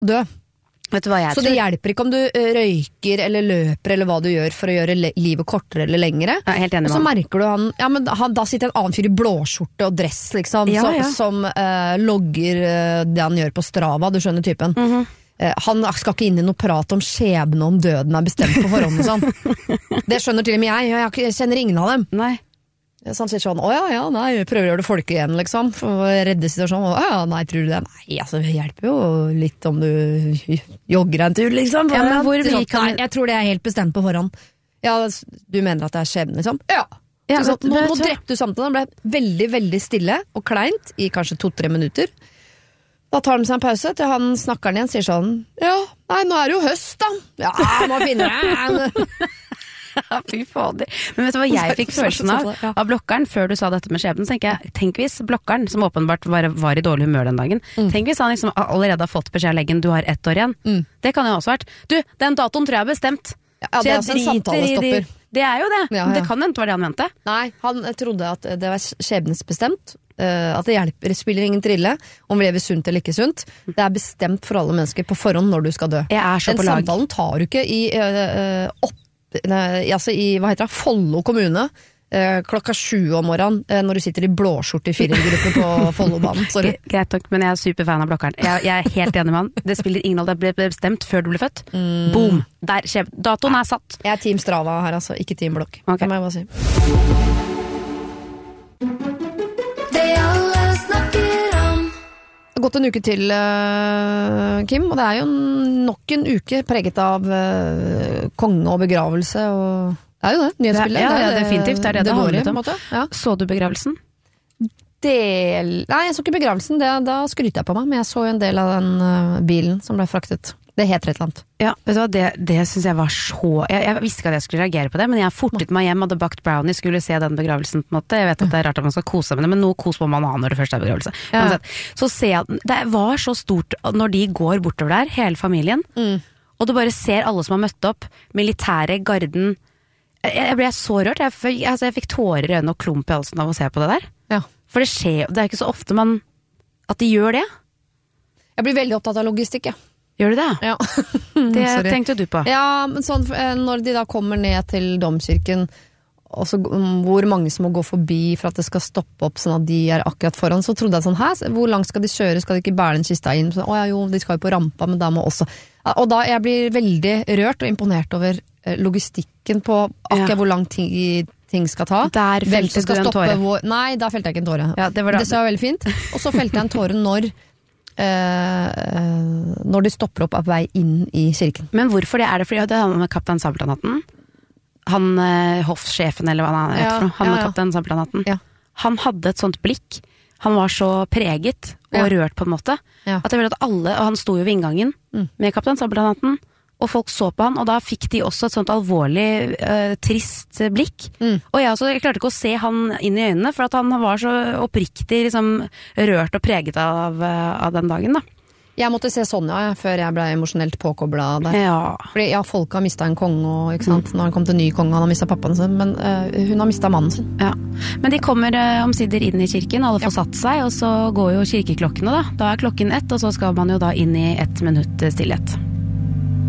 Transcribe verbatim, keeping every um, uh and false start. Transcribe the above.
dø. Vet du hva jeg Så tror? det hjelper ikke om du røyker eller løper eller hva du gjør for å gjøre le- livet kortere eller lengre. Ja, helt enig Og så med han. merker du han, ja, men han, da sitter en annen fyr i blåskjorte og dress liksom, Ja, som, ja. som eh, logger eh, det han gjør på Strava, du skjønner typen. Mhm. Eh, han skal ikke inn i noe prat om skjebne om døden er bestemt på forhånd og sånn. Det skjønner til og med jeg, jeg, har ikke- jeg kjenner ingen av dem. Nei. Så han sier sånn, åja, ja, nei, jeg prøver å gjøre det folke igjen, liksom, for å redde situasjonen. Åja, nei, tror du det? Nei, altså, det hjelper jo litt om du jogger en tur, liksom. Ja, men hvor Sier vi sånn, kan- Nei, jeg tror det er helt bestemt på forhånd. Ja, du mener at det er skjebne, liksom? Ja. Ja, Så, vet du- nå, vet nå du hva? drepte du samtalen, det ble veldig, veldig stille og kleint i kanskje to-tre minutter. Da tar han seg en pause til han snakkeren igjen sier sånn, ja, nei, nå er det jo høst da. Ja, må finne deg. Ja, fy fader. Men vet du hva jeg fikk følelsen av? Ja. Av blokkeren, før du sa dette med skjebnen, så tenker jeg, tenk hvis blokkeren, som åpenbart var, var i dårlig humør den dagen, Mm. tenk hvis han liksom allerede har fått beskjed av leggen, du har ett år igjen. Mm. Det kan jo også ha vært. Du, den datoen tror jeg er bestemt. Ja, det er også en samtalestopper. Det er jo det. Ja, Men ja. det kan jo ikke være det han mente. Nei, han trodde at det var skjebnesbestemt, uh, at det hjelper, det spiller ingen trille om vi lever sunt eller ikke sunt. Det er bestemt for alle mennesker på forhånd når du skal dø. Jeg er så Den på lag. samtalen tar du ikke i, uh, opp, nei, altså i hva heter det, Follo kommune, uh, klokka sju om morgenen, uh, når du sitter i blåskjort i firergruppe på Follobanen. Sorry. G- Greit nok, men jeg er superfan av blokkeren. Jeg, jeg er helt enig med han. Det spiller ingen rolle, det ble bestemt før du ble født. Mm. Boom! Der, skjeb- datoen er satt. Jeg er Team Strava her, altså, ikke Team Blokk. Ok. Det må jeg bare si. Det alle snakker om. Det har gått en uke til, uh, Kim, og det er jo nok en uke preget av uh, konge og begravelse, og det er jo det, nyhetsbildet. Ja, ja, Det er jo definitivt, det er det det går i, handlet på om. en måte. Ja. Så du begravelsen? Del... Nei, jeg så ikke begravelsen, det, da skryter jeg på meg, men jeg så jo en del av den uh, bilen som ble fraktet. Det het rett eller annet. Ja, vet du hva, det, det synes jeg var så... Jeg, jeg visste ikke at jeg skulle reagere på det, men jeg fortet meg hjem, hadde bakt brownie, skulle se den begravelsen på en måte. Jeg vet at det er rart at man skal kose med det, men noe kos må man ha når det først er begravelse. Ja. Uansett, så ser jeg at det var så stort når de går bortover der, hele familien, Mm. og du bare ser alle som har møtt opp, militære, garden. Jeg, jeg ble så rørt, jeg, fikk- altså, jeg fikk tårer i øynene og klump i halsen av å se på det der. Ja. For det skjer, det er ikke så ofte man, at de gjør det. Jeg blir veldig opptatt av logistikk, ja. Gjør du det? Ja. Det Sorry. tenkte du på. Ja, men sånn, eh, når de da kommer ned til domkirken, og så mm, hvor mange som må gå forbi for at det skal stoppe opp sånn at de er akkurat foran, så trodde jeg sånn, hæ, hvor langt skal de kjøre, skal de ikke bære den kista inn? Så, å ja, jo, de skal jo på rampa, men da må også... Ja, og da jeg blir veldig rørt og imponert over eh, logistikken på akkurat Ja. hvor lang tid ting skal ta. Der Hvem felte som skal du en stoppe tåre. hvor... Nei, da felte jeg ikke en tåre. Ja, det var da- det var veldig fint. Og så felte jeg en tåre når, eh, når de stopper opp av vei inn i kirken. Men hvorfor det? Er det fordi det er han med Kaptein Sabeltann-hatten? Han eh, hoffsjefen, eller hva han heter Ja, for noe. Han ja, med ja. Kaptein Sabeltann-hatten. Ja. Han hadde et sånt blikk. Han var så preget og Ja. rørt på en måte. Ja. At jeg følte at alle, og han sto jo ved inngangen Mm. med Kaptein Sabeltann-hatten, og folk så på han, og da fikk de også et sånt alvorlig, eh, trist blikk. Mm. Og jeg, også, jeg klarte ikke å se han inn i øynene, for at han var så oppriktig liksom, rørt og preget av, eh, av den dagen da. Jeg måtte se Sonja ja, før jeg ble emosjonelt påkoblet der. Ja. Fordi ja, folk har mistet en konge, og, ikke sant? Når han kom til ny konge, han har mistet pappaen sin, men øh, hun har mistet mannen sin. Ja, men de kommer eh, omsider inn i kirken, alle får satt seg, og så går jo kirkeklokkene da. Da er klokken ett, og så skal man jo da inn i ett minutt stillhet.